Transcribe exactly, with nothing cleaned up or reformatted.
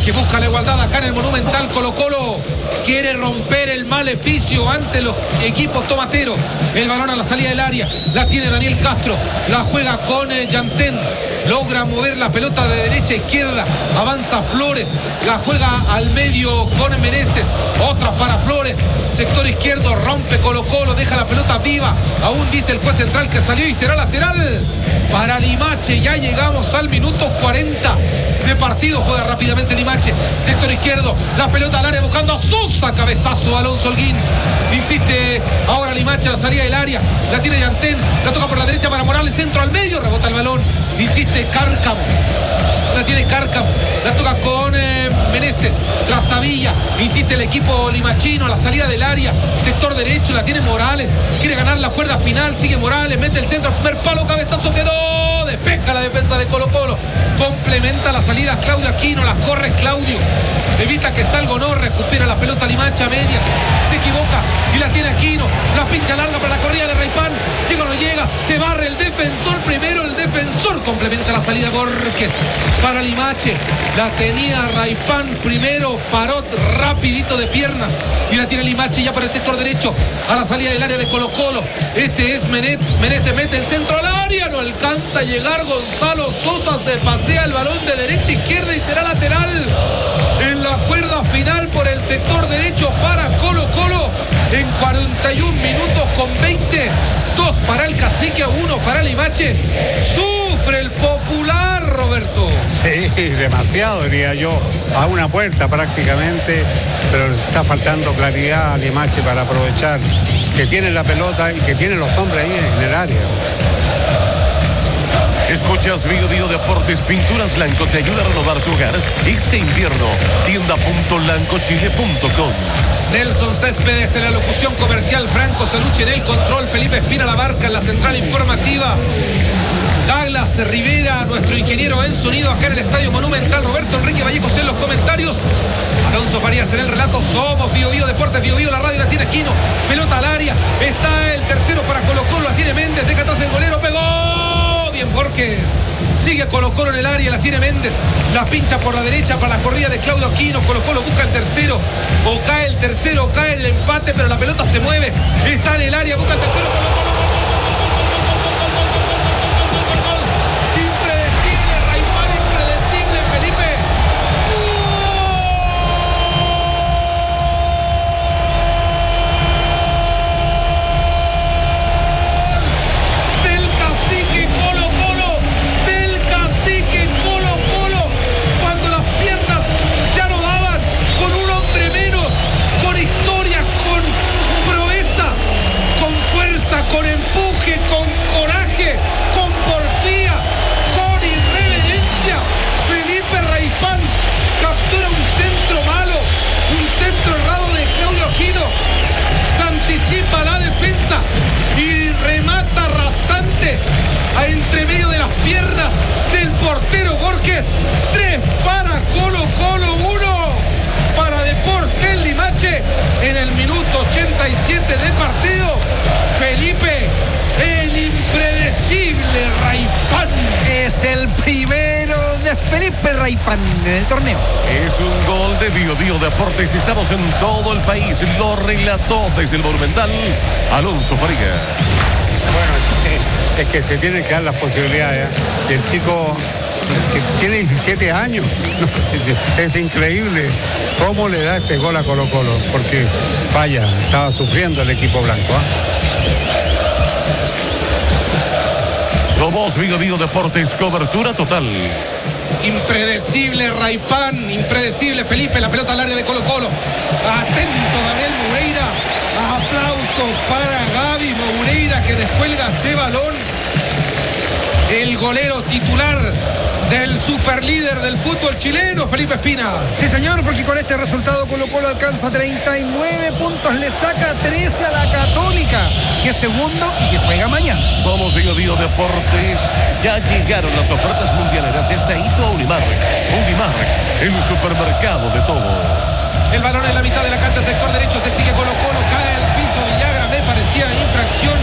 que busca la igualdad acá en el Monumental. Colo Colo quiere romper el maleficio ante los equipos tomateros. El balón a la salida del área, la tiene Daniel Castro, la juega con eh, Yantén, logra mover la pelota de derecha a izquierda, avanza Flores, la juega al medio con Meneses, otra para Flores, sector izquierdo, rompe Colo Colo, deja la pelota viva, aún dice el juez central que salió y será lateral para Limache. Ya llegamos al minuto cuarenta de partido, juega rápidamente Limache, sector izquierdo, la pelota al área buscando a Sosa, cabezazo Alonso Holguín, insiste ahora Limache a la salida del área, la tiene Yantén, la toca por la derecha para Morales, centro al medio, rebota el balón, insiste Cárcamo, la tiene Cárcamo, la toca con eh, Meneses, Trastavilla, insiste el equipo limachino a la salida del área, sector derecho, la tiene Morales, quiere ganar la cuerda final, sigue Morales, mete el centro, primer palo, cabezazo, quedó, despeja la defensa de Colo Colo, complementa la salida Claudio Aquino, la corre Claudio, evita que salga o no, recupera la pelota Limache a medias, se equivoca y la tiene Aquino, la pincha larga para la corrida de Raipán, llega o no llega, se barre el defensor primero, el defensor complementa la salida Borges para Limache, la tenía Raipán primero, paró rapidito de piernas y la tiene Limache ya para el sector derecho a la salida del área de Colo Colo. Este es Menez, Menezes mete el centro al área, no alcanza a llegar Gonzalo Sosa, se pasea el balón de derecha a izquierda y será lateral en la cuerda final por el sector derecho para Colo Colo en cuarenta y un minutos con veinte, dos para el Cacique, uno para Limache. Sufre el Popular, Roberto. Sí, demasiado diría yo, a una puerta prácticamente, pero le está faltando claridad a Limache para aprovechar que tiene la pelota y que tiene los hombres ahí en el área. Escuchas Bio Bio Deportes, Pinturas Blanco te ayuda a renovar tu hogar este invierno. tienda punto lanco chile punto com. Nelson Céspedes en la locución comercial, Franco Salucci en el control, Felipe Espina la barca en la central informativa, Douglas Rivera, nuestro ingeniero en sonido acá en el Estadio Monumental, Roberto Enrique Vallejos en los comentarios, Alonso Farías en el relato. Somos Bio Bio Deportes, Bio Bio, la radio la tiene Aquino, pelota al área, está el tercero para Colo Colo, la tiene Méndez, deja atrás el golero, pegó bien Borges, sigue Colo Colo en el área, la tiene Méndez, la pincha por la derecha para la corrida de Claudio Aquino, Colo Colo busca el tercero, o cae el tercero, o cae el empate, pero la pelota se mueve, está en el área, busca el tercero, Colo Colo. Con empuje, con coraje, con porfía, con irreverencia, Felipe Raipán captura un centro malo, un centro errado de Claudio Aquino, se anticipa la defensa y remata rasante a entre medio de las piernas del portero Borges. Tres para Colo Colo, uno para Deportes Limache en el minuto ochenta y siete de partido. Felipe, el impredecible Raipán. Es el primero de Felipe Raipán en el torneo. Es un gol de Bio Bio Deportes. Estamos en todo el país. Lo relató desde el Monumental Alonso Farías. Bueno, es que se tienen que dar las posibilidades. Y el chico que tiene diecisiete años, no sé si es increíble cómo le da este gol a Colo Colo, porque vaya, estaba sufriendo el equipo blanco, ¿eh? Somos Bio Bio Deportes, cobertura total. Impredecible Raipán, impredecible Felipe, la pelota al área de Colo Colo. Atento Gabriel Moreira, aplauso para Gaby Moreira que descuelga ese balón. El golero titular del superlíder del fútbol chileno, Felipe Espina. Sí, señor, porque con este resultado Colo Colo alcanza treinta y nueve puntos, le saca trece a la Católica, que es segundo y que juega mañana. Somos Bio Bio Deportes. Ya llegaron las ofertas mundialeras de Saito a Unimark. Unimark, el supermercado de todo. El balón en la mitad de la cancha, sector derecho, se exige Colo Colo, cae al piso Villagra, me parecía infracción